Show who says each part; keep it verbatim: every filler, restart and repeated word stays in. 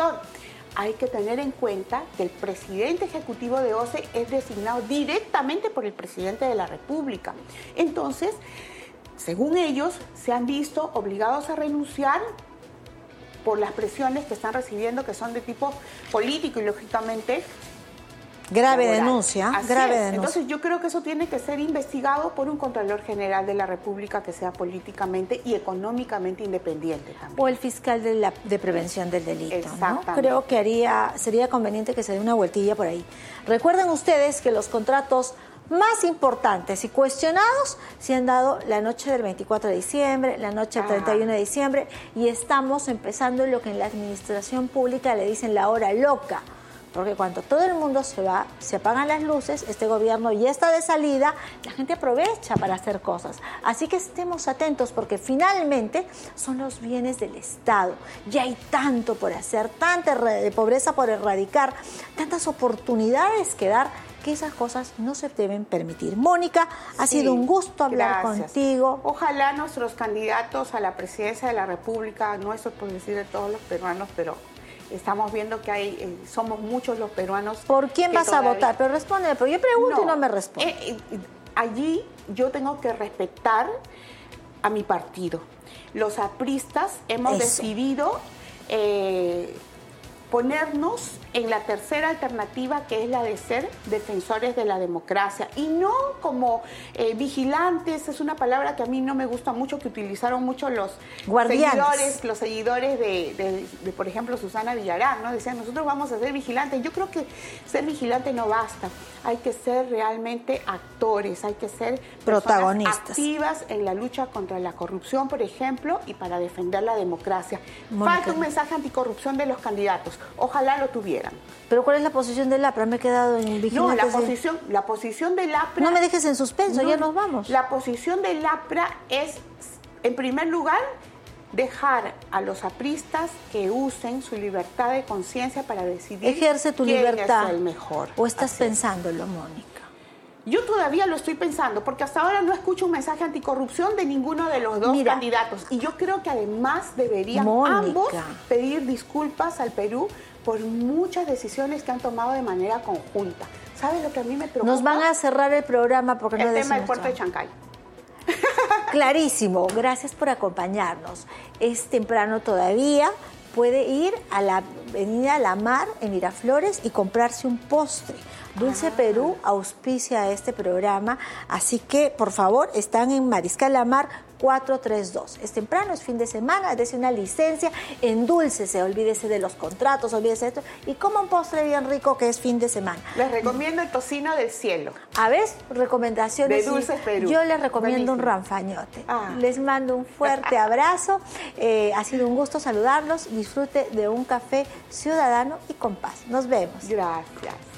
Speaker 1: corrupción. Hay que tener en cuenta que el presidente ejecutivo de O C E es designado directamente por el presidente de la República. Entonces, según ellos, se han visto obligados a renunciar por las presiones que están recibiendo, que son de tipo político y, lógicamente,
Speaker 2: grave
Speaker 1: laboral.
Speaker 2: denuncia,
Speaker 1: Así
Speaker 2: grave
Speaker 1: es.
Speaker 2: denuncia.
Speaker 1: Entonces yo creo que eso tiene que ser investigado por un Contralor General de la República que sea políticamente y económicamente independiente también.
Speaker 2: O el fiscal de, la, de prevención del delito,
Speaker 1: Exactamente.
Speaker 2: ¿no? Creo que haría, sería conveniente que se dé una vueltilla por ahí. Recuerden ustedes que los contratos más importantes y cuestionados se han dado la noche del veinticuatro de diciembre, la noche del treinta y uno de diciembre, y estamos empezando lo que en la administración pública le dicen la hora loca. Porque cuando todo el mundo se va, se apagan las luces, este gobierno ya está de salida, la gente aprovecha para hacer cosas. Así que estemos atentos porque finalmente son los bienes del Estado. Ya hay tanto por hacer, tanta pobreza por erradicar, tantas oportunidades que dar, que esas cosas no se deben permitir. Mónica, ha sí, sido un gusto hablar gracias. contigo.
Speaker 1: Ojalá nuestros candidatos a la presidencia de la República, nuestros por decir de todos los peruanos, pero estamos viendo que hay, eh, somos muchos los peruanos.
Speaker 2: ¿Por quién vas todavía... a votar? Pero responde, pero yo pregunto no, y no me responde.
Speaker 1: Eh, eh, allí yo tengo que respetar a mi partido. Los apristas hemos Eso. decidido eh, ponernos en la tercera alternativa, que es la de ser defensores de la democracia y no como eh, vigilantes. Es una palabra que a mí no me gusta mucho, que utilizaron mucho los Guardianes. seguidores, los seguidores de, de, de, por ejemplo, Susana Villarán, ¿no? Decían, nosotros vamos a ser vigilantes. Yo creo que ser vigilante no basta. Hay que ser realmente actores, hay que ser
Speaker 2: protagonistas
Speaker 1: activas en la lucha contra la corrupción, por ejemplo, y para defender la democracia. Mónica. Falta un mensaje anticorrupción de los candidatos. Ojalá lo tuvieran.
Speaker 2: ¿Pero cuál es la posición del APRA? Me he quedado en vigilante.
Speaker 1: No, la posición, la posición del APRA...
Speaker 2: No me dejes en suspenso, no, ya nos vamos.
Speaker 1: La posición del APRA es, en primer lugar, dejar a los apristas que usen su libertad de conciencia para decidir
Speaker 2: Ejerce tu
Speaker 1: quién
Speaker 2: libertad.
Speaker 1: es el mejor.
Speaker 2: ¿O estás
Speaker 1: Así
Speaker 2: pensándolo, Mónica?
Speaker 1: Yo todavía lo estoy pensando, porque hasta ahora no escucho un mensaje anticorrupción de ninguno de los dos Mira, candidatos. Y yo creo que además deberían Mónica. ambos pedir disculpas al Perú por muchas decisiones que han tomado de manera conjunta. ¿Sabes lo que a mí me preocupa?
Speaker 2: Nos van a cerrar el programa porque
Speaker 1: el
Speaker 2: no
Speaker 1: tema del puerto de Chancay.
Speaker 2: Clarísimo, gracias por acompañarnos. Es temprano todavía, puede ir a la avenida La Mar en Miraflores y comprarse un postre. Dulce ah. Perú auspicia este programa, así que por favor están en Mariscal La Mar cuatrocientos treinta y dos. Es temprano, es fin de semana, dése una licencia, endúlcese, olvídese de los contratos, olvídese de esto y coma un postre bien rico que es fin de semana.
Speaker 1: Les recomiendo el tocino del cielo.
Speaker 2: A ver, recomendaciones.
Speaker 1: De Dulce Perú.
Speaker 2: Yo les recomiendo Buenísimo. un ranfañote. Ah. Les mando un fuerte abrazo. Eh, ha sido un gusto saludarlos. Disfrute de un café ciudadano y con paz. Nos vemos.
Speaker 1: Gracias.